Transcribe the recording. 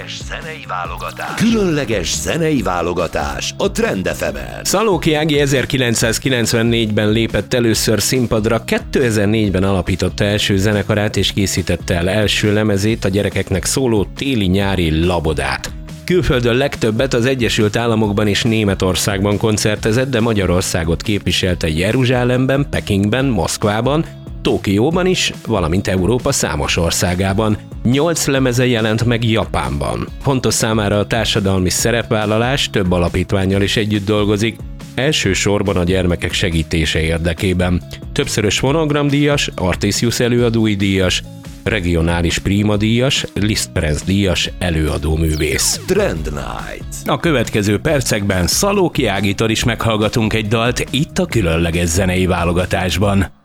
zenei válogatás. Különleges zenei válogatás a Trend FM-en. Szalóki Ági 1994-ben lépett először színpadra, 2004-ben alapította első zenekarát és készítette el első lemezét, a gyerekeknek szóló téli-nyári labodát. Külföldön legtöbbet az Egyesült Államokban és Németországban koncertezett, de Magyarországot képviselte Jeruzsálemben, Pekingben, Moszkvában, Tokióban is, valamint Európa számos országában. 8 lemeze jelent meg Japánban. Fontos számára a társadalmi szerepvállalás, több alapítvánnyal is együtt dolgozik, elsősorban a gyermekek segítése érdekében. Többszörös fonogramdíjas, Artisius előadói díjas, regionális Prima díjas, Liszt Ferenc díjas előadóművész. Trend Night. A következő percekben Szalóki Ágitól is meghallgatunk egy dalt itt a különleges zenei válogatásban.